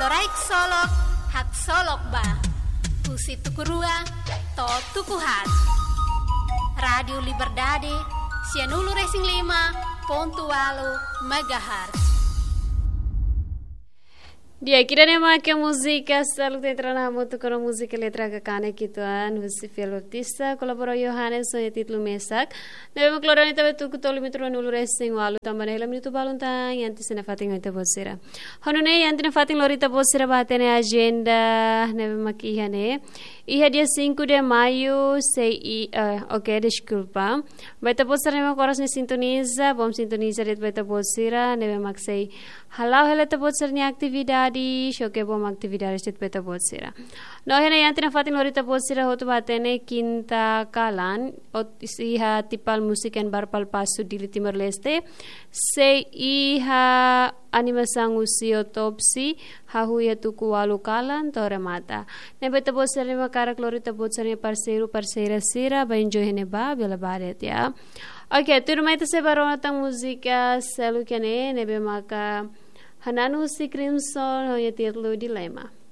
loraik solok, hak solok ba. Pusi tukurua, to tukuhat. Radio Liberdade, Sianulu Racing 5.8 MHz. Dia kira nema que música salud entra na moto com música letra que cana que tu an você fiel artista colaborou Johannes no título mesak neve clorani tabe tu kutoli mitro no racing walu tambane hela minuto baluntan antes na fating ita bosira honone antes na fating lorita bosira batene agenda neve makihane e dia 5 de maio sei ok desculpa vai ta bosira nema coras ne sintoniza bom sintoniza det vai ta bosira neve mak sei halau hela ta bosira ni atividade shoke bom atividades det beta bosira no hena yantina fatin lorita bosira hotu batene quinta kalan ot iha tipal musiken barpal pasu di Timor Leste se iha animação usiotopsi hahuya tuku walu kalan tore mata ne beta bosira ne makara lorita bosira parceira sira ba enjoy ne ba bela baret ya okay turma ita se barona tang musika selu kene ne be maka Hananu si Crimson o título Dilema.